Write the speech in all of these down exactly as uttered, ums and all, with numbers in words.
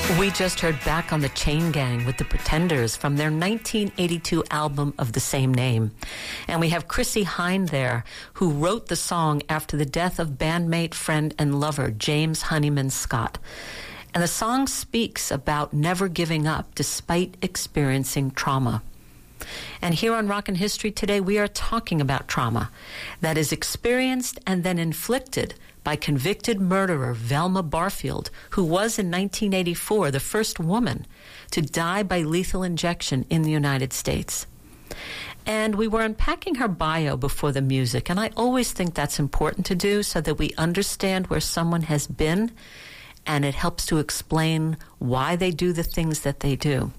We just heard Back on the Chain Gang with the Pretenders from their nineteen eighty-two album of the same name. And we have Chrissie Hynde there, who wrote the song after the death of bandmate, friend, and lover James Honeyman Scott. And the song speaks about never giving up despite experiencing trauma. And here on Rockin' History today, we are talking about trauma that is experienced and then inflicted by convicted murderer Velma Barfield, who was in nineteen eighty-four the first woman to die by lethal injection in the United States. And we were unpacking her bio before the music, and I always think that's important to do so that we understand where someone has been, and it helps to explain why they do the things that they do.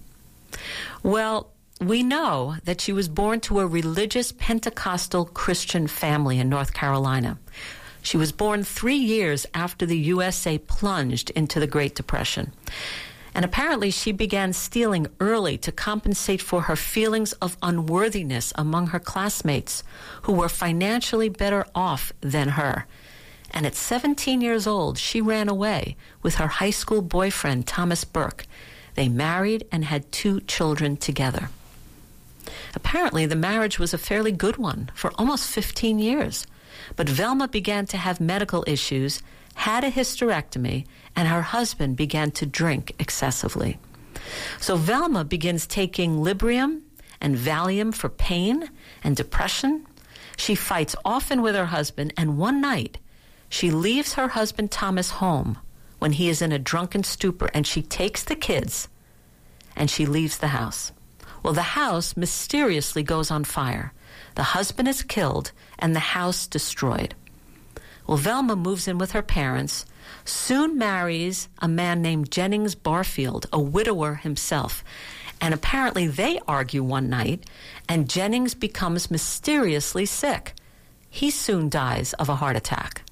Well, we know that she was born to a religious Pentecostal Christian family in North Carolina. She was born three years after the U S A plunged into the Great Depression. And apparently she began stealing early to compensate for her feelings of unworthiness among her classmates who were financially better off than her. And at seventeen years old, she ran away with her high school boyfriend, Thomas Burke. They married and had two children together. Apparently, the marriage was a fairly good one for almost fifteen years. But Velma began to have medical issues, had a hysterectomy, and her husband began to drink excessively. So Velma begins taking Librium and Valium for pain and depression. She fights often with her husband, and one night, she leaves her husband Thomas home when he is in a drunken stupor, and she takes the kids, and she leaves the house. Well, the house mysteriously goes on fire. The husband is killed, and the house destroyed. Well, Velma moves in with her parents, soon marries a man named Jennings Barfield, a widower himself. And apparently they argue one night, and Jennings becomes mysteriously sick. He soon dies of a heart attack.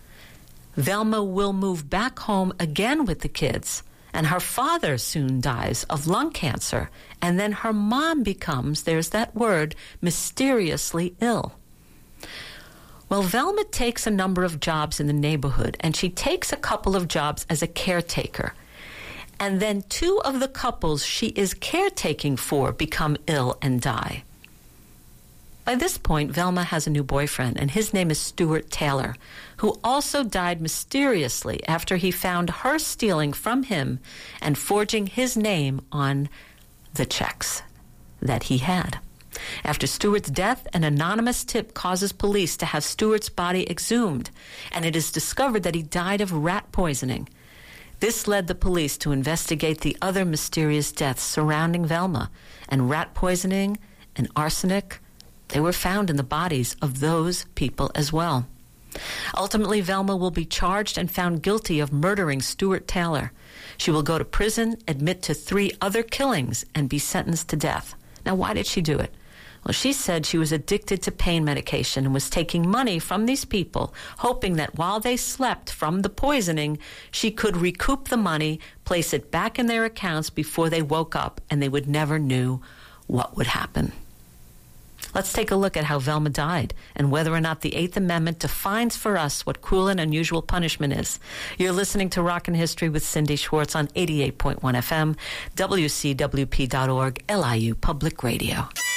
Velma will move back home again with the kids, and her father soon dies of lung cancer, and then her mom becomes, there's that word, mysteriously ill. Well, Velma takes a number of jobs in the neighborhood, and she takes a couple of jobs as a caretaker. And then two of the couples she is caretaking for become ill and die. By this point, Velma has a new boyfriend, and his name is Stuart Taylor, who also died mysteriously after he found her stealing from him and forging his name on the checks that he had. After Stuart's death, an anonymous tip causes police to have Stuart's body exhumed, and it is discovered that he died of rat poisoning. This led the police to investigate the other mysterious deaths surrounding Velma, and rat poisoning and arsenic, they were found in the bodies of those people as well. Ultimately, Velma will be charged and found guilty of murdering Stuart Taylor. She will go to prison, admit to three other killings, and be sentenced to death. Now, why did she do it? Well, she said she was addicted to pain medication and was taking money from these people, hoping that while they slept from the poisoning, she could recoup the money, place it back in their accounts before they woke up, and they would never know what would happen. Let's take a look at how Velma died and whether or not the Eighth Amendment defines for us what cruel and unusual punishment is. You're listening to Rockin' History with Cindy Schwartz on eighty-eight point one F M, W C W P dot org, L I U Public Radio.